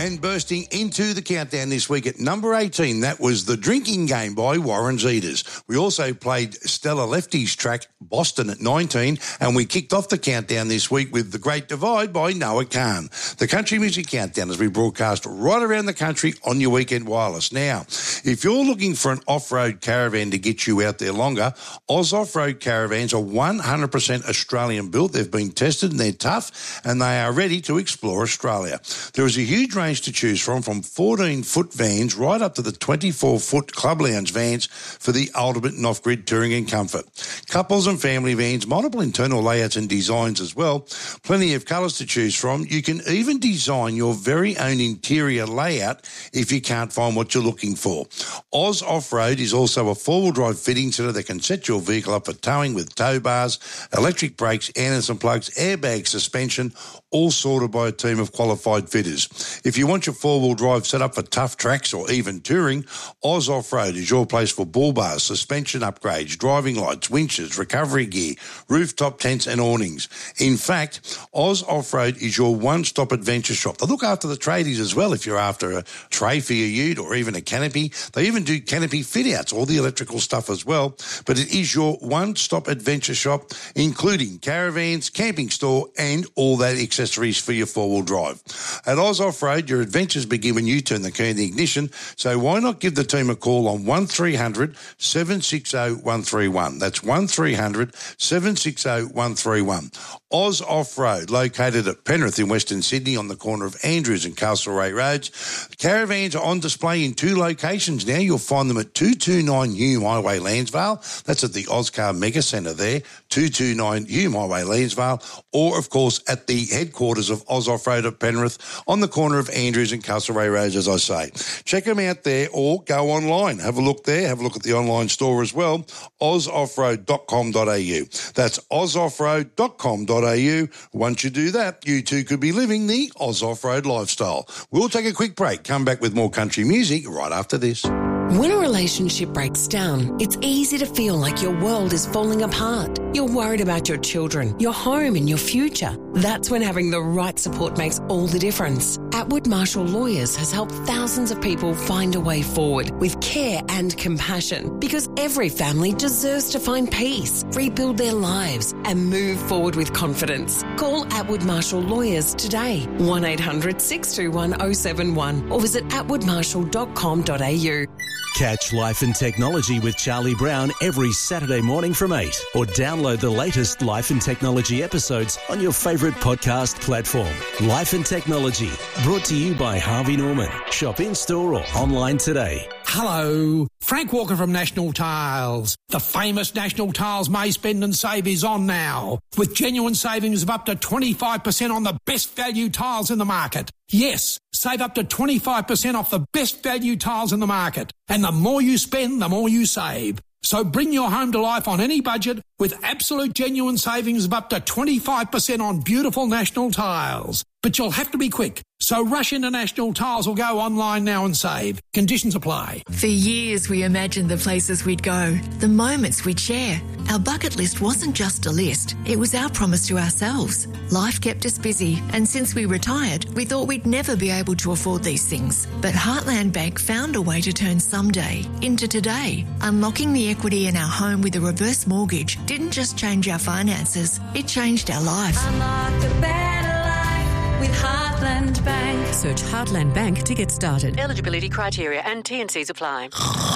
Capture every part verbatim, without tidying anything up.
And bursting into the countdown this week at number eighteen, that was The Drinking Game by Warren Zeders. We also played Stella Lefty's track Boston at nineteen, and we kicked off the countdown this week with The Great Divide by Noah Kahan. The Country Music Countdown as we broadcast right around the country on your weekend wireless. Now, if you're looking for an off-road caravan to get you out there longer, Oz Off-Road Caravans are one hundred percent Australian built. They've been tested and they're tough, and they are ready to explore Australia. There is a huge range to choose from, from fourteen-foot vans right up to the twenty-four-foot Club Lounge vans for the ultimate and off-grid touring and comfort. Couples and family vans, multiple internal layouts and designs as well. Plenty of colours to choose from. You can even design your very own interior layout if you can't find what you're looking for. Oz Off-Road is also a four-wheel drive fitting centre that can set your vehicle up for towing with tow bars, electric brakes, Anderson plugs, airbag suspension, all sorted by a team of qualified fitters. If you want your four-wheel drive set up for tough tracks or even touring, Oz Off-Road is your place for bull bars, suspension upgrades, driving lights, winches, recovery gear, rooftop tents and awnings. In fact, Oz Off-Road is your one-stop adventure shop. They look after the tradies as well if you're after a tray for your ute or even a canopy. They even do canopy fit-outs, all the electrical stuff as well. But it is your one-stop adventure shop, including caravans, camping store and all that accessories for your four-wheel drive. At Oz Off-Road, your adventures begin when you turn the key in the ignition, so why not give the team a call on one three hundred seven six zero one three one. That's one three hundred seven six zero one three one. Oz Off-Road, located at Penrith in Western Sydney on the corner of Andrews and Castlereagh Roads. Caravans are on display in two locations now. You'll find them at two two nine Hume Highway, Lansvale. That's at the Ozcar Mega Centre there, two two nine Hume Highway, Lansvale. Or, of course, at the headquarters of Oz Off-Road at Penrith on the corner of Andrews and Castlereagh Roads, as I say. Check them out there or go online. Have a look there. Have a look at the online store as well, oz off road dot com dot a u. That's oz off road dot com dot a u. Once you do that, you too could be living the Oz Off-Road lifestyle. We'll take a quick break, come back with more country music right after this. When a relationship breaks down, it's easy to feel like your world is falling apart. You're worried about your children, your home and your future. That's when having the right support makes all the difference. Atwood Marshall Lawyers has helped thousands of people find a way forward with care and compassion, because every family deserves to find peace, rebuild their lives and move forward with confidence. Call Atwood Marshall Lawyers today, one eight hundred six two one oh seven one, or visit atwood marshall dot com dot a u. Catch Life and Technology with Charlie Brown every Saturday morning from eight, or download the latest Life and Technology episodes on your favourite podcast platform. Life and Technology, brought to you by Harvey Norman. Shop in-store or online today. Hello, Frank Walker from National Tiles. The famous National Tiles May Spend and Save is on now, with genuine savings of up to twenty-five percent on the best value tiles in the market. Yes, save up to twenty-five percent off the best value tiles in the market. And the more you spend, the more you save. So bring your home to life on any budget with absolute genuine savings of up to twenty-five percent on beautiful National Tiles. But you'll have to be quick. So rush into National Tiles or go online now and save. Conditions apply. For years we imagined the places we'd go, the moments we'd share. Our bucket list wasn't just a list, it was our promise to ourselves. Life kept us busy, and since we retired, we thought we'd never be able to afford these things. But Heartland Bank found a way to turn someday into today. Unlocking the equity in our home with a reverse mortgage didn't just change our finances, it changed our life. Unlock a better life with Heartland Bank. Search Heartland Bank to get started. Eligibility criteria and T and Cs apply.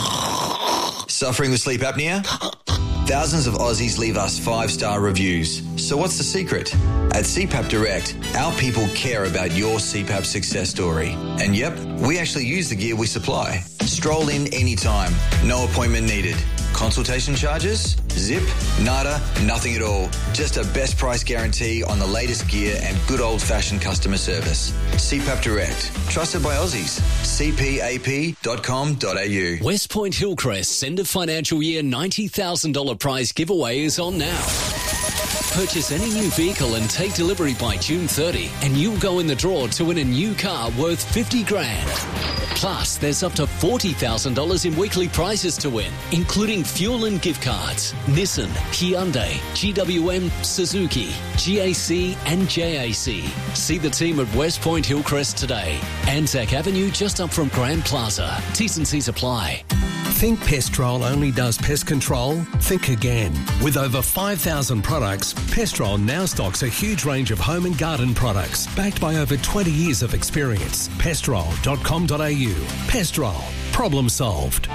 Suffering with sleep apnea? Thousands of Aussies leave us five-star reviews. So what's the secret? At C PAP Direct, our people care about your C PAP success story. And yep, we actually use the gear we supply. Stroll in anytime. No appointment needed. Consultation charges? Zip? Nada? Nothing at all. Just a best price guarantee on the latest gear and good old-fashioned customer service. C PAP Direct. Trusted by Aussies. c p a p dot com dot a u. West Point Hillcrest's end of financial year ninety thousand dollars prize giveaway is on now. Purchase any new vehicle and take delivery by June thirtieth, and you'll go in the draw to win a new car worth fifty grand. Plus, there's up to forty thousand dollars in weekly prizes to win, including fuel and gift cards. Nissan, Hyundai, G W M, Suzuki, G A C and J A C. See the team at West Point Hillcrest today. Anzac Avenue just up from Grand Plaza. T's and C's apply. Think Pestrol only does pest control? Think again. With over five thousand products, Pestrol now stocks a huge range of home and garden products, backed by over twenty years of experience. Pestrol dot com dot a u. Pestrol. Problem solved.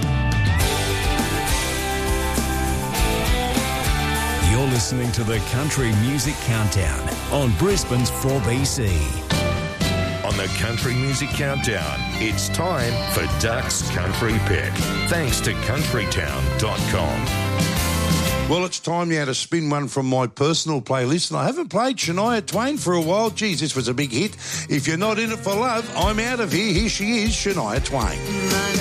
You're listening to the Country Music Countdown on Brisbane's four B C. On the Country Music Countdown, it's time for Duck's Country Pick. Thanks to country town dot com. Well, it's time now to spin one from my personal playlist, and I haven't played Shania Twain for a while. Geez, this was a big hit. If you're not in it for love, I'm out of here. Here she is, Shania Twain.